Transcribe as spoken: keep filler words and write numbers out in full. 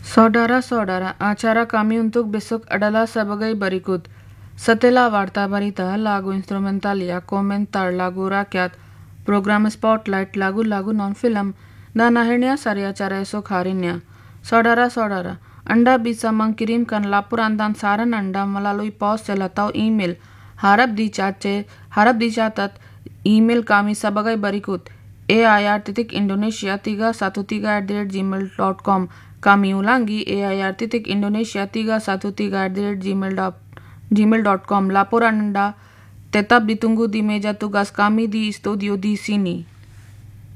Saudara-saudara, acara kami untuk besok adalah sebagai berikut. Setelah warta berita, lagu instrumental ya, komentar lagu rakyat, program spotlight, lagu-lagu non-film, dan akhirnya sari acara esok harinya. Saudara-saudara, Anda bisa mengirimkan laporan dan saran Anda melalui pos atau email. Harap dicatat, harap dicatat email kami sebagai berikut. a i r titik indonesia tiga satu tiga at the rate gmail dot com. Kami ulangi a i r titik indonesia tiga satu tiga at the rate gmail dot com. Laporan Anda tetap ditunggu di meja tugas kami di studio di sini.